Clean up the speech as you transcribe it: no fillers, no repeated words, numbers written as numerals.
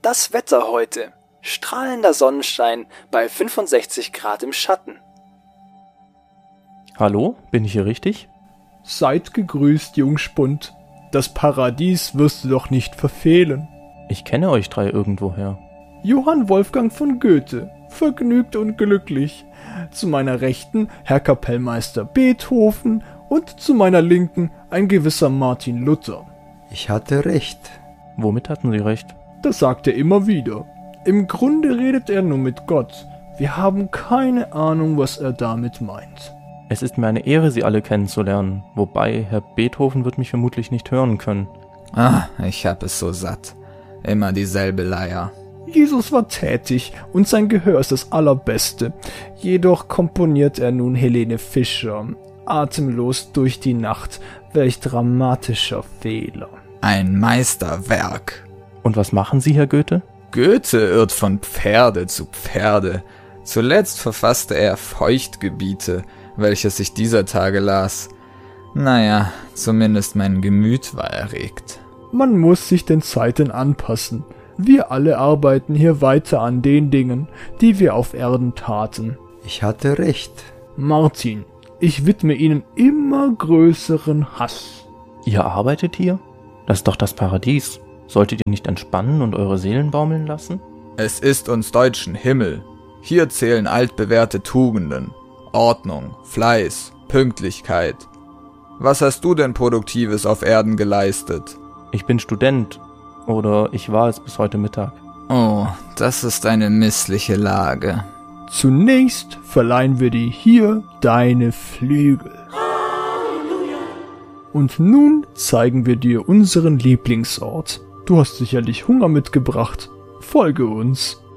das Wetter heute. Strahlender Sonnenschein bei 65 Grad im Schatten. Hallo, bin ich hier richtig? Seid gegrüßt, Jungspund. Das Paradies wirst du doch nicht verfehlen. Ich kenne euch drei irgendwoher. Johann Wolfgang von Goethe, vergnügt und glücklich. Zu meiner Rechten Herr Kapellmeister Beethoven und zu meiner Linken ein gewisser Martin Luther. Ich hatte recht. Womit hatten Sie recht? Das sagt er immer wieder. Im Grunde redet er nur mit Gott. Wir haben keine Ahnung, was er damit meint. Es ist mir eine Ehre, Sie alle kennenzulernen, wobei Herr Beethoven wird mich vermutlich nicht hören können. Ich hab es so satt. Immer dieselbe Leier. Jesus war tätig und sein Gehör ist das Allerbeste. Jedoch komponiert er nun Helene Fischer. Atemlos durch die Nacht. Welch dramatischer Fehler. Ein Meisterwerk. Und was machen Sie, Herr Goethe? Goethe irrt von Pferde zu Pferde. Zuletzt verfasste er Feuchtgebiete, welches ich dieser Tage las. Naja, zumindest mein Gemüt war erregt. Man muss sich den Zeiten anpassen. Wir alle arbeiten hier weiter an den Dingen, die wir auf Erden taten. Ich hatte recht. Martin, ich widme Ihnen immer größeren Hass. Ihr arbeitet hier? Das ist doch das Paradies. Solltet ihr nicht entspannen und eure Seelen baumeln lassen? Es ist uns Deutschen Himmel. Hier zählen altbewährte Tugenden. Ordnung, Fleiß, Pünktlichkeit. Was hast du denn Produktives auf Erden geleistet? Ich bin Student. Oder ich war es bis heute Mittag. Oh, das ist eine missliche Lage. Zunächst verleihen wir dir hier deine Flügel. Und nun zeigen wir dir unseren Lieblingsort. Du hast sicherlich Hunger mitgebracht. Folge uns.